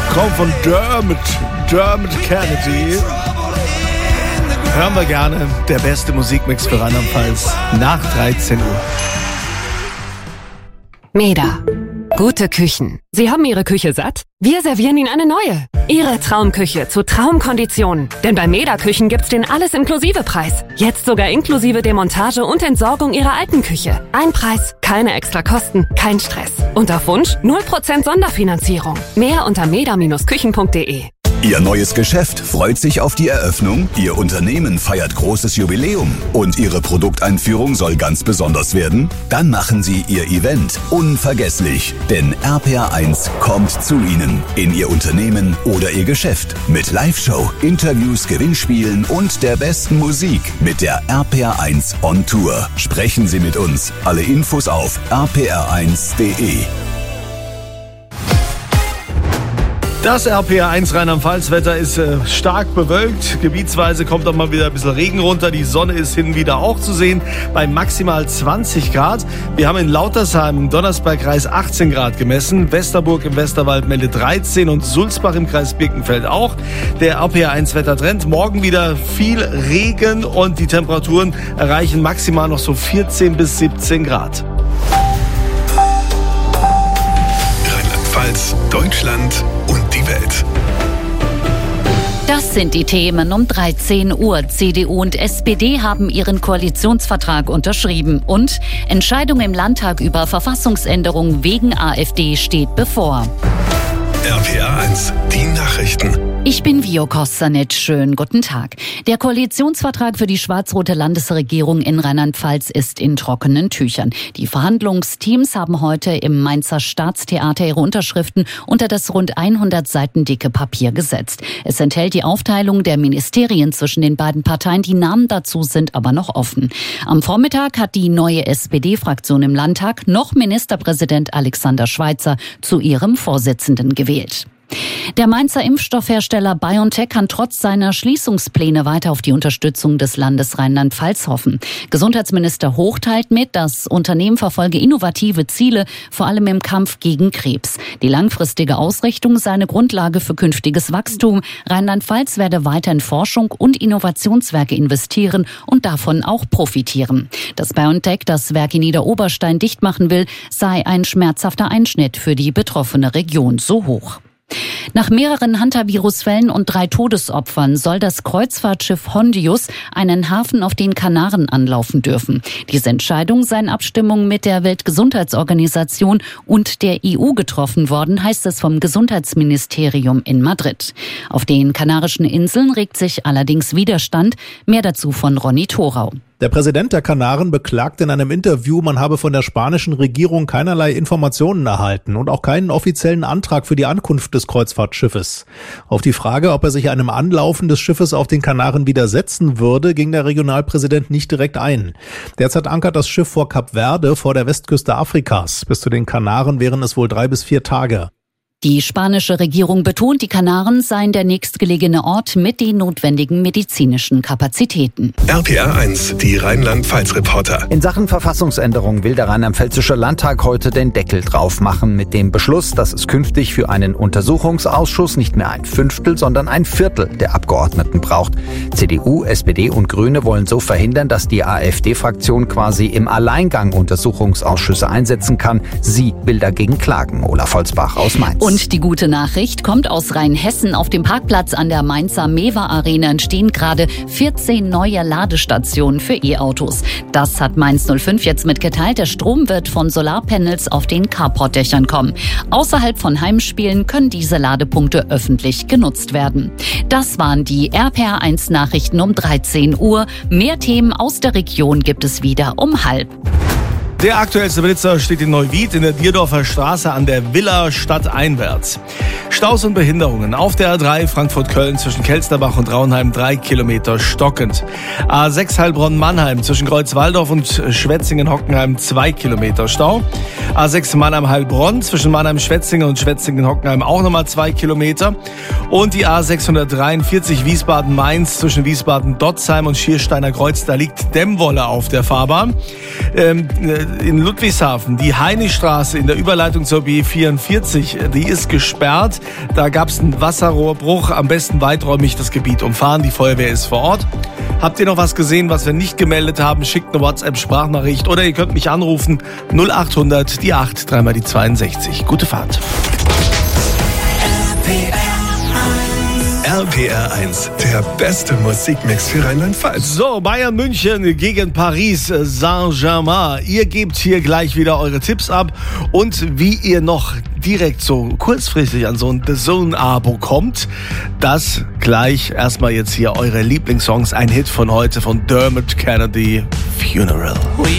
kommt von Dermot Kennedy. Hören wir gerne. Der beste Musikmix für Rheinland-Pfalz nach 13 Uhr. Meda. Gute Küchen. Sie haben Ihre Küche satt? Wir servieren Ihnen eine neue. Ihre Traumküche zu Traumkonditionen. Denn bei Meda Küchen gibt's den Alles-Inklusive-Preis. Jetzt sogar inklusive Demontage und Entsorgung Ihrer alten Küche. Ein Preis, keine extra Kosten, kein Stress. Und auf Wunsch 0% Sonderfinanzierung. Mehr unter meda-küchen.de. Ihr neues Geschäft freut sich auf die Eröffnung, Ihr Unternehmen feiert großes Jubiläum und Ihre Produkteinführung soll ganz besonders werden? Dann machen Sie Ihr Event unvergesslich, denn RPR1 kommt zu Ihnen, in Ihr Unternehmen oder Ihr Geschäft mit Live-Show, Interviews, Gewinnspielen und der besten Musik mit der RPR1 on Tour. Sprechen Sie mit uns. Alle Infos auf rpr1.de. Das RPR1 Rheinland-Pfalz-Wetter ist stark bewölkt. Gebietsweise kommt auch mal wieder ein bisschen Regen runter. Die Sonne ist hin und wieder auch zu sehen bei maximal 20 Grad. Wir haben in Lautersheim im Donnersbergkreis 18 Grad gemessen. Westerburg im Westerwald meldet 13 und Sulzbach im Kreis Birkenfeld auch. Der RPR1 Wettertrend. Morgen wieder viel Regen und die Temperaturen erreichen maximal noch so 14 bis 17 Grad. Rheinland-Pfalz, Deutschland und die Welt. Das sind die Themen um 13 Uhr. CDU und SPD haben ihren Koalitionsvertrag unterschrieben. Und Entscheidung im Landtag über Verfassungsänderung wegen AfD steht bevor. RPR1, die Nachrichten. Ich bin Vio Kossanitsch. Schönen guten Tag. Der Koalitionsvertrag für die schwarz-rote Landesregierung in Rheinland-Pfalz ist in trockenen Tüchern. Die Verhandlungsteams haben heute im Mainzer Staatstheater ihre Unterschriften unter das rund 100 Seiten dicke Papier gesetzt. Es enthält die Aufteilung der Ministerien zwischen den beiden Parteien. Die Namen dazu sind aber noch offen. Am Vormittag hat die neue SPD-Fraktion im Landtag noch Ministerpräsident Alexander Schweitzer zu ihrem Vorsitzenden gewählt. Der Mainzer Impfstoffhersteller BioNTech kann trotz seiner Schließungspläne weiter auf die Unterstützung des Landes Rheinland-Pfalz hoffen. Gesundheitsminister Hoch teilt mit, das Unternehmen verfolge innovative Ziele, vor allem im Kampf gegen Krebs. Die langfristige Ausrichtung sei eine Grundlage für künftiges Wachstum. Rheinland-Pfalz werde weiter in Forschung und Innovationswerke investieren und davon auch profitieren. Dass BioNTech das Werk in Niederoberstein dicht machen will, sei ein schmerzhafter Einschnitt für die betroffene Region, so Hoch. Nach mehreren Hantavirus-Fällen und 3 Todesopfern soll das Kreuzfahrtschiff Hondius einen Hafen auf den Kanaren anlaufen dürfen. Diese Entscheidung sei in Abstimmung mit der Weltgesundheitsorganisation und der EU getroffen worden, heißt es vom Gesundheitsministerium in Madrid. Auf den Kanarischen Inseln regt sich allerdings Widerstand. Mehr dazu von Ronny Thorau. Der Präsident der Kanaren beklagt in einem Interview, man habe von der spanischen Regierung keinerlei Informationen erhalten und auch keinen offiziellen Antrag für die Ankunft des Kreuzfahrtschiffes. Auf die Frage, ob er sich einem Anlaufen des Schiffes auf den Kanaren widersetzen würde, ging der Regionalpräsident nicht direkt ein. Derzeit ankert das Schiff vor Kap Verde, vor der Westküste Afrikas. Bis zu den Kanaren wären es wohl 3 bis 4 Tage. Die spanische Regierung betont, die Kanaren seien der nächstgelegene Ort mit den notwendigen medizinischen Kapazitäten. RPR1, die Rheinland-Pfalz-Reporter. In Sachen Verfassungsänderung will der Rheinland-Pfälzische Landtag heute den Deckel drauf machen mit dem Beschluss, dass es künftig für einen Untersuchungsausschuss nicht mehr 1/5, sondern 1/4 der Abgeordneten braucht. CDU, SPD und Grüne wollen so verhindern, dass die AfD-Fraktion quasi im Alleingang Untersuchungsausschüsse einsetzen kann. Sie will dagegen klagen. Olaf Holzbach aus Mainz. Und die gute Nachricht kommt aus Rheinhessen. Auf dem Parkplatz an der Mainzer Mewa Arena entstehen gerade 14 neue Ladestationen für E-Autos. Das hat Mainz 05 jetzt mitgeteilt. Der Strom wird von Solarpanels auf den Carportdächern kommen. Außerhalb von Heimspielen können diese Ladepunkte öffentlich genutzt werden. Das waren die RPR1 Nachrichten um 13 Uhr. Mehr Themen aus der Region gibt es wieder um 12:30. Der aktuellste Blitzer steht in Neuwied in der Dierdorfer Straße an der Villa stadteinwärts. Staus und Behinderungen auf der A3 Frankfurt-Köln zwischen Kelsterbach und Raunheim 3 Kilometer stockend. A6 Heilbronn-Mannheim zwischen Kreuzwaldorf und Schwetzingen-Hockenheim 2 Kilometer Stau. A6 Mannheim-Heilbronn zwischen Mannheim-Schwetzingen und Schwetzingen-Hockenheim auch nochmal 2 Kilometer. Und die A643 Wiesbaden-Mainz zwischen Wiesbaden-Dotzheim und Schiersteiner Kreuz, da liegt Dämmwolle auf der Fahrbahn. in Ludwigshafen, die Heinistraße in der Überleitung zur B44, die ist gesperrt. Da gab es einen Wasserrohrbruch. Am besten weiträumig das Gebiet umfahren. Die Feuerwehr ist vor Ort. Habt ihr noch was gesehen, was wir nicht gemeldet haben? Schickt eine WhatsApp-Sprachnachricht oder ihr könnt mich anrufen. 0800 die 8 3 mal die 62. Gute Fahrt. RPR 1, der beste Musikmix für Rheinland-Pfalz. So, Bayern München gegen Paris Saint-Germain. Ihr gebt hier gleich wieder eure Tipps ab und wie ihr noch direkt so kurzfristig an so ein The Zone-Abo kommt, das gleich. Erstmal jetzt hier eure Lieblingssongs. Ein Hit von heute von Dermot Kennedy, Funeral.